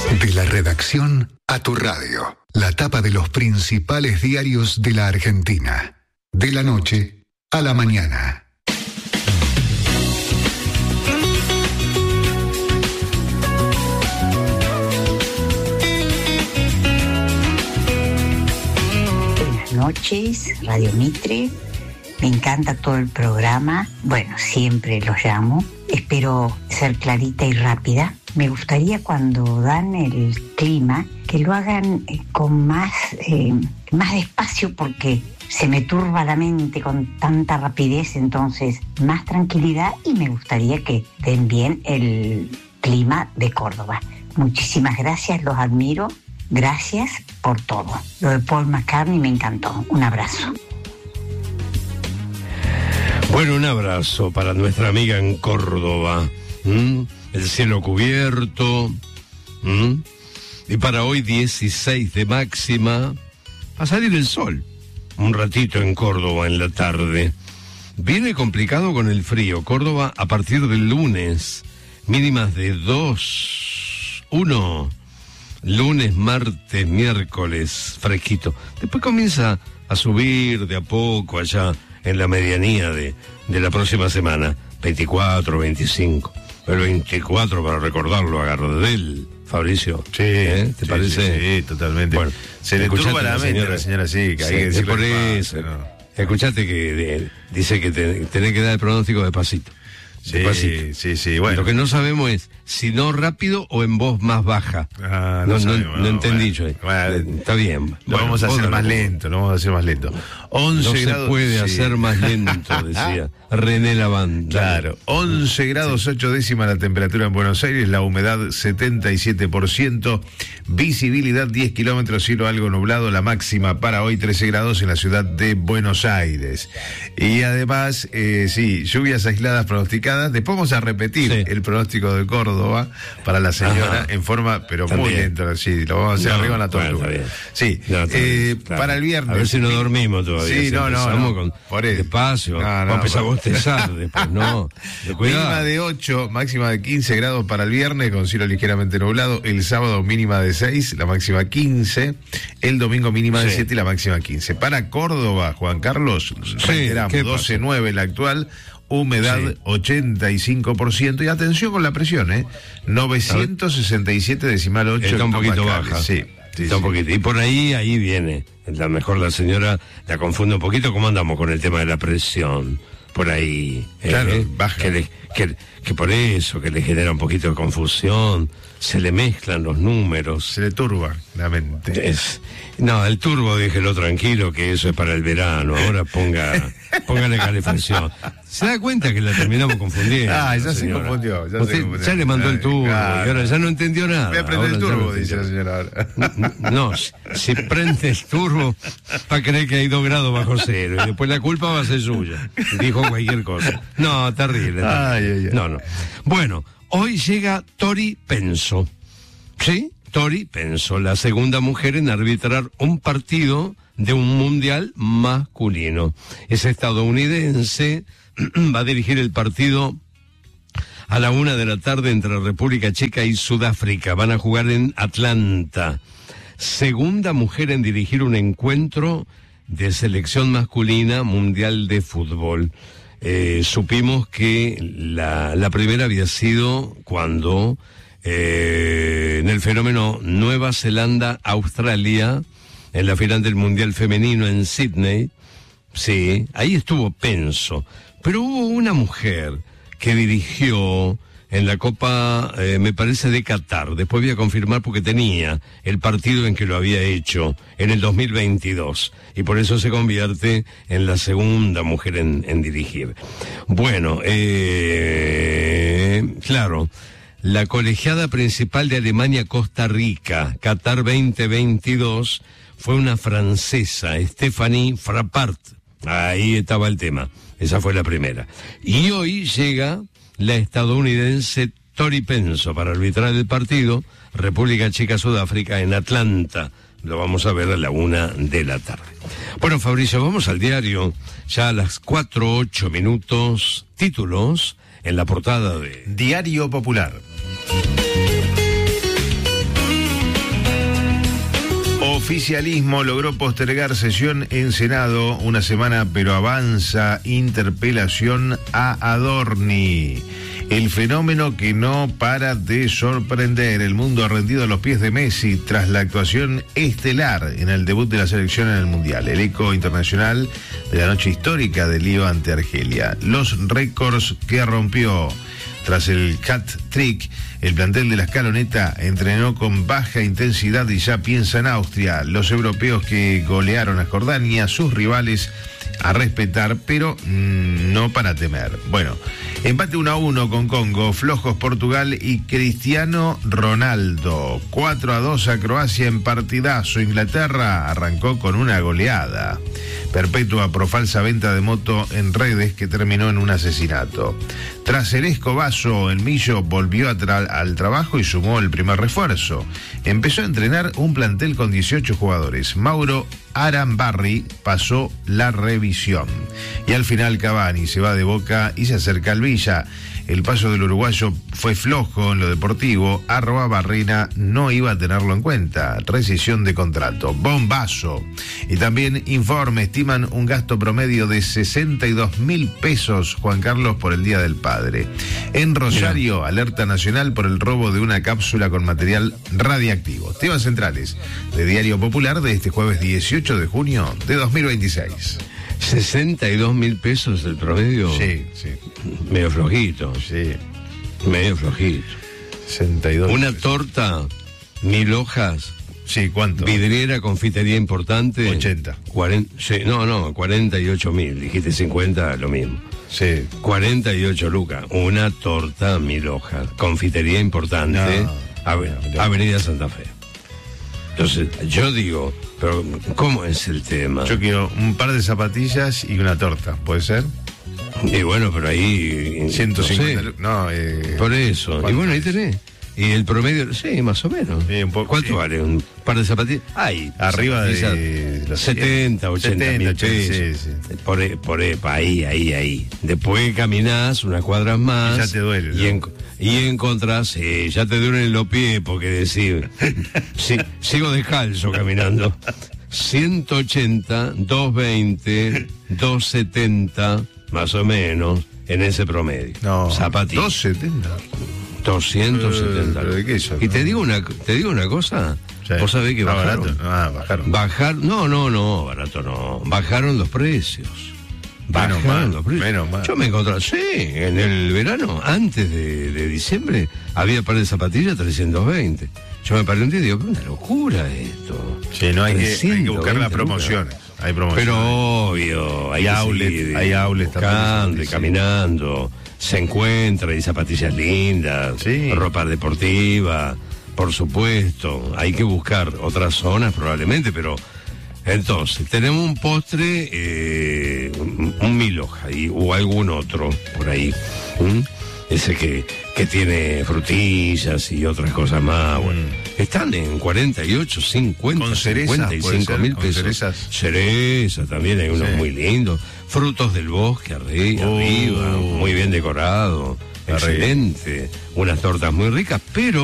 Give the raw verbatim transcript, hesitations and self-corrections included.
De la redacción a tu radio. La tapa de los principales diarios de la Argentina. De la noche a la mañana. Buenas noches, Radio Mitre. Me encanta todo el programa. Bueno, siempre los llamo. Espero ser clarita y rápida. Me gustaría cuando dan el clima que lo hagan eh, con más, eh, más despacio porque se me turba la mente con tanta rapidez, entonces más tranquilidad, y me gustaría que den bien el clima de Córdoba. Muchísimas gracias, los admiro. Gracias por todo. Lo de Paul McCartney me encantó. Un abrazo. Bueno, un abrazo para nuestra amiga en Córdoba. ¿Mm? El cielo cubierto. ¿Mm? Y para hoy dieciséis de máxima, a salir el sol. Un ratito en Córdoba en la tarde. Viene complicado con el frío. Córdoba a partir del lunes. Mínimas de dos, uno. Lunes, martes, miércoles, fresquito. Después comienza a subir de a poco allá en la medianía de, de la próxima semana. veinticuatro, veinticinco. El veinticuatro, para recordarlo, a Gardel, Fabricio. Sí, ¿eh? ¿Te sí, parece? Sí, sí, totalmente. Bueno, se le turba la mente a la señora, sí, que hay sí, que decirle por eso. más, ¿no? Escuchate que de, dice que te, tenés que dar el pronóstico despacito. Sí, despacito. sí, sí, bueno. Lo que no sabemos es si no rápido o en voz más baja. Ah, no, no, sabemos, no, no no, entendí bueno, yo. bueno, Está bien. Lo Bueno, vamos a hacer vos más dale, lento, lo vamos a hacer más lento. once no grados. se puede sí. hacer más lento, decía René Laván. Claro, once grados sí. ocho décimas la temperatura en Buenos Aires, la humedad setenta y siete por ciento, visibilidad diez kilómetros, cielo algo nublado, la máxima para hoy trece grados en la ciudad de Buenos Aires. Y además, eh, sí, lluvias aisladas pronosticadas. Después vamos a repetir sí. el pronóstico de Córdoba para la señora. Ajá. En forma, pero también. Muy lento, sí, lo vamos a hacer no, arriba en la tortuga. Bueno, sí, no, eh, claro. Para el viernes. A ver si no dormimos todavía. Sí, si no, no, no. Con por eso. Despacio, no, no, vamos a empezar a bostezar después, no. De mínima de ocho, máxima de quince grados para el viernes, con cielo ligeramente nublado. El sábado mínima de seis, la máxima quince. El domingo mínima sí. de siete y la máxima quince. Para Córdoba, Juan Carlos, sí, reiteramos, doce nueve la actual. Humedad sí. ochenta y cinco por ciento. Y atención con la presión, ¿eh? novecientos sesenta y siete decimal ocho. Está un poquito baja. Sí, sí, Está un sí. poquito. Y por ahí, ahí viene. A lo mejor la señora la confunde un poquito. ¿Cómo andamos con el tema de la presión? Por ahí. Claro, eh, baja. Que, le, que, que por eso, que le genera un poquito de confusión. Se le mezclan los números. Se le turba la mente. Es, no, el turbo, déjelo tranquilo, que eso es para el verano. Ahora ponga, póngale calefacción. ¿Se da cuenta que la terminamos confundiendo? Ah, ya señora? se confundió. Ya, Usted se confundió. ya le mandó el turbo, claro. Y ahora ya no entendió nada. Voy a prender ahora el turbo, no dice la señora ahora. No, no si, si prende el turbo, va a creer que hay dos grados bajo cero. Y después la culpa va a ser suya. Dijo cualquier cosa. No, terrible. terrible. Ay, ay, ay. No, no. Bueno, hoy llega Tori Penso. ¿Sí? Tori Penso, la segunda mujer en arbitrar un partido de un mundial masculino. Es estadounidense, va a dirigir el partido a la una de la tarde entre República Checa y Sudáfrica. Van a jugar en Atlanta. Segunda mujer en dirigir un encuentro de selección masculina mundial de fútbol. Eh, supimos que la, la primera había sido cuando eh, en el fenómeno Nueva Zelanda-Australia, en la final del Mundial Femenino en Sydney, sí, ahí estuvo Penso. Pero hubo una mujer que dirigió en la Copa, eh, me parece, de Qatar. Después voy a confirmar porque tenía el partido en que lo había hecho en el dos mil veintidós. Y por eso se convierte en la segunda mujer en, en dirigir. Bueno, eh, claro, la colegiada principal de Alemania-Costa Rica, Qatar veinte veintidós, fue una francesa, Stéphanie Frappart. Ahí estaba el tema. Esa fue la primera. Y hoy llega la estadounidense Tori Penso para arbitrar el partido República Checa-Sudáfrica en Atlanta. Lo vamos a ver a la una de la tarde. Bueno, Fabricio, vamos al diario. Ya a las cuatro, ocho minutos. Títulos en la portada de Diario Popular. oficialismo logró postergar sesión en Senado una semana, pero avanza interpelación a Adorni. El fenómeno que no para de sorprender. El mundo ha rendido a los pies de Messi tras la actuación estelar en el debut de la selección en el Mundial. El eco internacional de la noche histórica de Lío ante Argelia. Los récords que rompió. Tras el hat-trick, el plantel de la Escaloneta entrenó con baja intensidad y ya piensa en Austria. Los europeos que golearon a Jordania, sus rivales a respetar, pero mmm, no para temer. Bueno, empate uno a uno con Congo, flojos Portugal y Cristiano Ronaldo. cuatro a dos a Croacia en partidazo. Inglaterra arrancó con una goleada. Perpetua por falsa venta de moto en redes que terminó en un asesinato. Tras el escobazo, el Millo volvió a tra- al trabajo y sumó el primer refuerzo. Empezó a entrenar un plantel con dieciocho jugadores. Mauro Arambarri pasó la revisión. Y al final Cavani se va de Boca y se acerca al Villa. El paso del uruguayo fue flojo en lo deportivo. Arroabarrena no iba a tenerlo en cuenta. Rescisión de contrato. Bombazo. Y también informe, estiman un gasto promedio de sesenta y dos mil pesos, Juan Carlos, por el Día del Padre. En Rosario, Mira. Alerta nacional por el robo de una cápsula con material radiactivo. Temas centrales de Diario Popular de este jueves dieciocho de junio de dos mil veintiséis. sesenta y dos mil pesos el promedio. Sí, sí. Medio flojito. Sí. Medio flojito. sesenta y dos. Una torta, mil hojas. Sí, ¿cuánto? Vidriera, confitería importante. ochenta. cuarenta, sí, no, no, cuarenta y ocho mil. Dijiste cincuenta, lo mismo. Sí. cuarenta y ocho lucas. Una torta, mil hojas. Confitería importante. No, Ave- no, no. Avenida Santa Fe. Entonces, yo digo, pero ¿cómo es el tema? Yo quiero un par de zapatillas y una torta, ¿puede ser? Y bueno, pero ahí... ciento cincuenta. No sé. No, eh, Por eso. Y ¿cuánto bueno, ahí es? tenés. Y el promedio, sí, más o menos. Sí, un poco, ¿Cuánto sí. vale un par de zapatillas? Ay, Arriba zapatillas, de los setenta, ochenta setenta, mil ochenta, pesos. sí, sí. Por, e- por epa, ahí, ahí, ahí. Después caminás unas cuadras más. Y ya te duele, Y, ¿no? en- y encontrás, sí, ya te duelen los pies porque decir, sí, sigo descalzo caminando. ciento ochenta, doscientos veinte, doscientos setenta, más o menos, en ese promedio. No, Zapatillas. doscientos setenta. doscientos setenta. Pero, ¿de qué eso, Y no? te digo una, te digo una cosa. Sí. Vos sabés que Ah, bajaron. barato. Ah, bajaron. Bajar, no, no, no, barato no. Bajaron los precios. Menos Bajaron mal, los precios. menos mal. Yo me encontré, sí, en el verano, antes de, de diciembre, había par de zapatillas trescientos veinte. Yo me paré un día y digo, pero una locura esto. Sí, no hay que, hay que trescientos buscar las veinte promociones. Hay promociones. Pero obvio, hay, Hay que outlet, seguir, hay outlet también, buscando y sí. caminando, se encuentra, hay zapatillas lindas, Sí. ropa deportiva, por supuesto, hay que buscar otras zonas probablemente, pero entonces, tenemos un postre, eh, un, un mil hoja y, o algún otro por ahí, ¿m? Ese que, que tiene frutillas y otras cosas más, bueno. Están en cuarenta y ocho, cincuenta, Con cerezas, cincuenta y puede cinco ser, mil con pesos. cerezas. Cereza también, hay unos Sí. muy lindos. Frutos del bosque arriba, Oh. arriba, muy bien decorado. Arriba. Excelente. Unas tortas muy ricas, pero